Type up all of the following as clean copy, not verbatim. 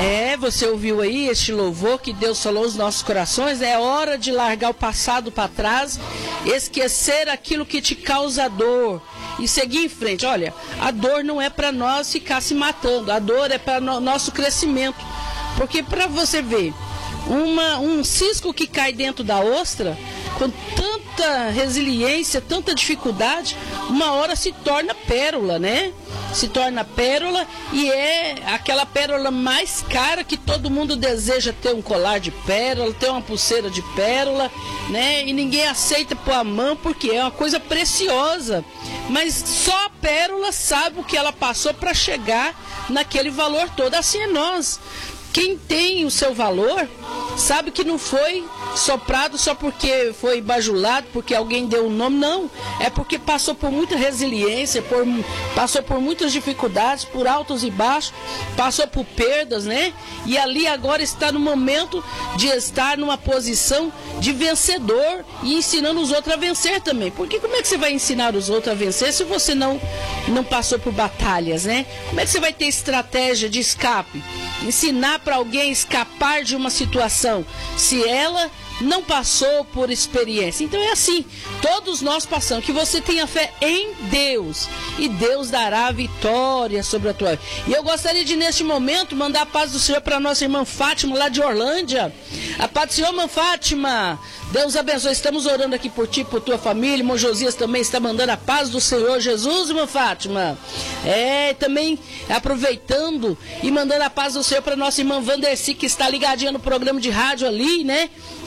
Você ouviu aí este louvor que Deus falou aos nossos corações? É hora de largar o passado para trás, esquecer aquilo que te causa dor e seguir em frente. Olha, a dor não é para nós ficar se matando, a dor é para nosso crescimento. Porque para você ver, um cisco que cai dentro da ostra, com tanta resiliência, tanta dificuldade, uma hora se torna pérola, né? Se torna pérola e é aquela pérola mais cara que todo mundo deseja ter um colar de pérola, ter uma pulseira de pérola, né? E ninguém aceita pôr a mão porque é uma coisa preciosa. Mas só a pérola sabe o que ela passou para chegar naquele valor todo. Assim é nós. Quem tem o seu valor sabe que não foi soprado só porque foi bajulado, porque alguém deu um nome, não. É porque passou por muita resiliência, passou por muitas dificuldades, por altos e baixos, passou por perdas, né? E ali agora está no momento de estar numa posição de vencedor e ensinando os outros a vencer também. Porque como é que você vai ensinar os outros a vencer se você não passou por batalhas, né? Como é que você vai ter estratégia de escape? Ensinar para alguém escapar de uma situação se ela não passou por experiência. Então é assim, todos nós passamos. Que você tenha fé em Deus e Deus dará vitória sobre a tua vida. E eu gostaria de neste momento mandar a paz do Senhor para nossa irmã Fátima lá de Orlândia. A paz do Senhor, irmã Fátima. Deus abençoe. Estamos orando aqui por ti, por tua família. Irmão Josias também está mandando a paz do Senhor Jesus, irmã Fátima. Também aproveitando e mandando a paz do Senhor para nossa irmã Vanderci, que está ligadinha no programa de rádio ali, né?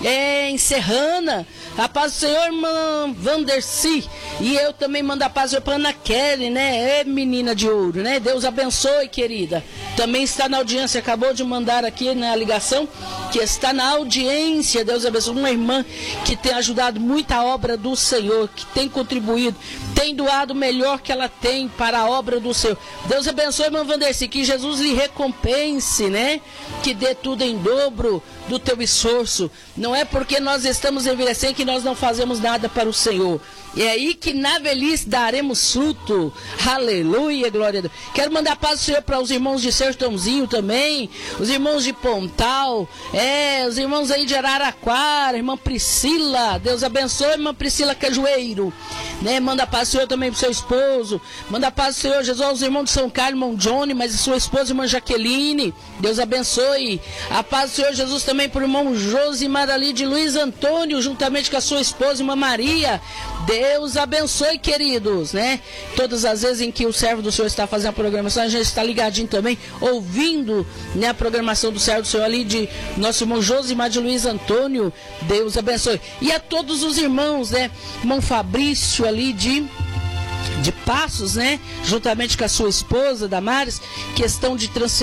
Em Serrana. A paz do Senhor, irmã Vanderci. E eu também mando a paz do Senhor para Ana Kelly, né? Menina de ouro, né? Deus abençoe, querida. Também está na audiência, acabou de mandar aqui na ligação, que está na audiência. Deus abençoe. Uma irmã que tem ajudado muito a obra do Senhor, que tem contribuído, tem doado o melhor que ela tem para a obra do Senhor. Deus abençoe, irmã Vanderci, que Jesus lhe recompense, né? Que dê tudo em dobro do teu esforço. Não é porque nós estamos envelhecendo que nós não fazemos nada para o Senhor. E é aí que na velhice daremos fruto. Aleluia, glória a Deus. Quero mandar paz do Senhor para os irmãos de Sertãozinho também, os irmãos de Pontal, os irmãos aí de Araraquara, irmã Priscila. Deus abençoe, irmã Priscila Cajueiro, né? Manda paz do Senhor também para o seu esposo. Manda paz do Senhor Jesus aos irmãos de São Carlos, irmão Johnny, mas a sua esposa, irmã Jaqueline. Deus abençoe. A paz do Senhor Jesus também para o irmão Josimar ali de Luiz Antônio, juntamente com a sua esposa, irmã Maria. Deus abençoe, queridos, né? Todas as vezes em que o servo do Senhor está fazendo a programação, a gente está ligadinho também, ouvindo, né, a programação do servo do Senhor ali de nosso irmão Josimar de Luiz Antônio. Deus abençoe. E a todos os irmãos, né? Irmão Fabrício ali de Passos, né? Juntamente com a sua esposa, Damares, questão de transferência